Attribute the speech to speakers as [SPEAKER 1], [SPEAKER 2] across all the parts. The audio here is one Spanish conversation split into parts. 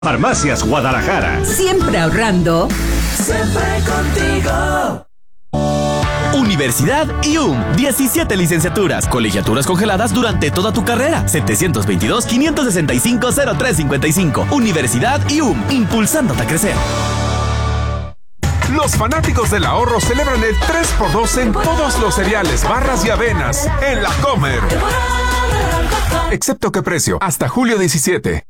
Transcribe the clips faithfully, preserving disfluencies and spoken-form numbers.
[SPEAKER 1] Farmacias Guadalajara.
[SPEAKER 2] Siempre ahorrando.
[SPEAKER 3] Siempre contigo.
[SPEAKER 4] Universidad I U M. diecisiete licenciaturas, colegiaturas congeladas durante toda tu carrera. setecientos veintidós, quinientos sesenta y cinco, cero tres cincuenta y cinco. Universidad I U M, impulsándote a crecer.
[SPEAKER 5] Los fanáticos del ahorro celebran el tres por dos en todos los cereales, barras y avenas en La Comer. Excepto que precio, hasta julio diecisiete.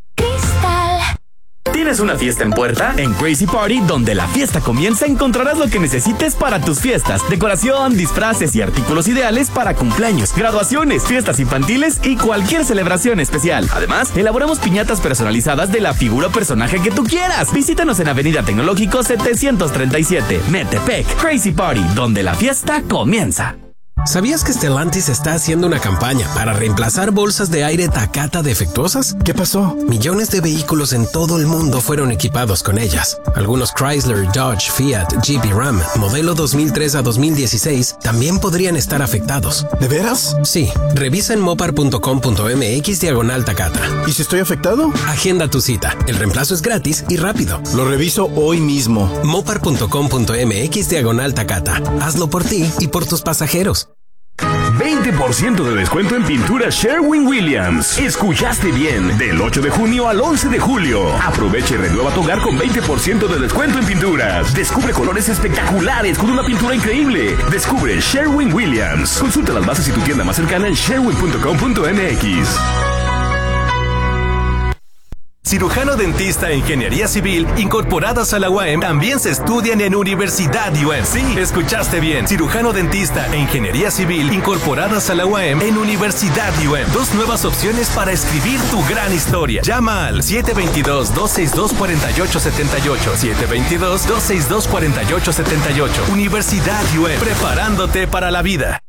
[SPEAKER 4] ¿Tienes una fiesta en puerta? En Crazy Party, donde la fiesta comienza, encontrarás lo que necesites para tus fiestas. Decoración, disfraces y artículos ideales para cumpleaños, graduaciones, fiestas infantiles y cualquier celebración especial. Además, elaboramos piñatas personalizadas de la figura o personaje que tú quieras. Visítanos en Avenida Tecnológico setecientos treinta y siete, Metepec. Crazy Party, donde la fiesta comienza.
[SPEAKER 6] ¿Sabías que Stellantis está haciendo una campaña para reemplazar bolsas de aire Takata defectuosas?
[SPEAKER 7] ¿Qué pasó?
[SPEAKER 6] Millones de vehículos en todo el mundo fueron equipados con ellas. Algunos Chrysler, Dodge, Fiat, Jeep y Ram, modelo dos mil tres a dos mil dieciséis, también podrían estar afectados.
[SPEAKER 7] ¿De veras?
[SPEAKER 6] Sí. Revisa en mopar punto com punto m x diagonal Takata.
[SPEAKER 7] ¿Y si estoy afectado?
[SPEAKER 6] Agenda tu cita. El reemplazo es gratis y rápido.
[SPEAKER 7] Lo reviso hoy mismo.
[SPEAKER 6] mopar punto com punto m x diagonal Takata. Hazlo por ti y por tus pasajeros.
[SPEAKER 1] veinte por ciento de descuento en pintura Sherwin-Williams. Escuchaste bien. Del ocho de junio al once de julio. Aprovecha y renueva tu hogar con veinte por ciento de descuento en pinturas. Descubre colores espectaculares con una pintura increíble. Descubre Sherwin-Williams. Consulta las bases y tu tienda más cercana en sherwin punto com punto m x.
[SPEAKER 8] Cirujano dentista e ingeniería civil incorporadas a la U A M también se estudian en Universidad I U M. Sí, escuchaste bien. Cirujano dentista e ingeniería civil incorporadas a la U A M en Universidad I U M. Dos nuevas opciones para escribir tu gran historia. Llama al siete veintidós, dos sesenta y dos, cuarenta y ocho setenta y ocho. siete veintidós, dos sesenta y dos, cuarenta y ocho setenta y ocho. Universidad I U M. Preparándote para la vida.